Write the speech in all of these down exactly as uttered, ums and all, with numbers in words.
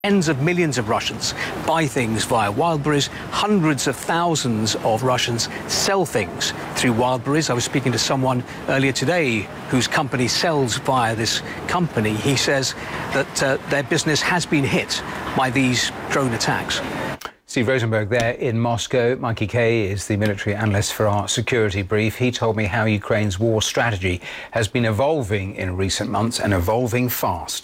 Tens of millions of Russians buy things via Wildberries. Hundreds of thousands of Russians sell things through Wildberries. I was speaking to someone earlier today whose company sells via this company. He says that uh, their business has been hit by these drone attacks. Steve Rosenberg there in Moscow. Mikey Kay is the military analyst for our security brief. He told me how Ukraine's war strategy has been evolving in recent months and evolving fast.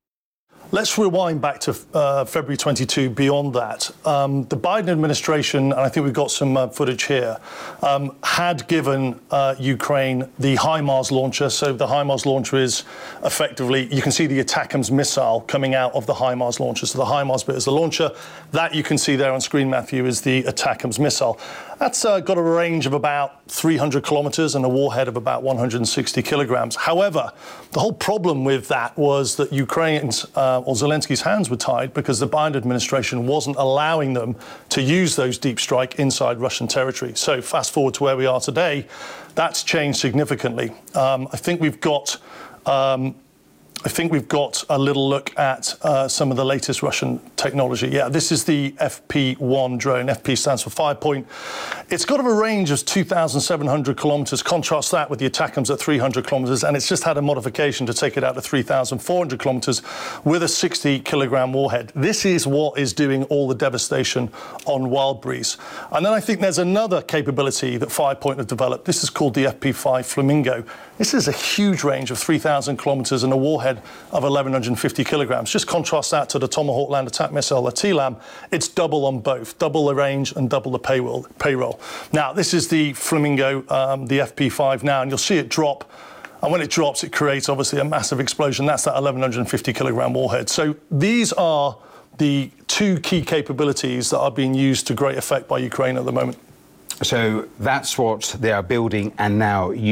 Let's rewind back to uh, February twenty-two. Beyond that, um, the Biden administration, and I think we've got some uh, footage here, um, had given uh, Ukraine the HIMARS launcher. So the HIMARS launcher is effectively, you can see the ATACMS missile coming out of the HIMARS launcher. So the HIMARS bit is the launcher. That you can see there on screen, Matthew, is the ATACMS missile. That's uh, got a range of about three hundred kilometers and a warhead of about one hundred sixty kilograms. However, the whole problem with that was that Ukraine's uh, or Zelensky's hands were tied because the Biden administration wasn't allowing them to use those deep strike inside Russian territory. So fast forward to where we are today, that's changed significantly. Um, I think we've got um, I think we've got a little look at uh, some of the latest Russian technology. Yeah, this is the F P one drone. F P stands for five point. It's got a range of two thousand seven hundred kilometers. Contrast that with the ATACMS at three hundred kilometers, and it's just had a modification to take it out to three thousand four hundred kilometers with a sixty kilogram warhead. This is what is doing all the devastation on Wildberries. And then I think there's another capability that five point have developed. This is called the F P five Flamingo. This is a huge range of three thousand kilometers and a warhead of eleven fifty kilograms. Just contrast that to the Tomahawk land attack missile, the T LAM. It's double on both, double the range and double the payroll. payroll. Now, this is the Flamingo, um, the F P five now, and you'll see it drop. And when it drops, it creates, obviously, a massive explosion. That's that eleven fifty kilogram warhead. So these are the two key capabilities that are being used to great effect by Ukraine at the moment. So that's what they are building and now using.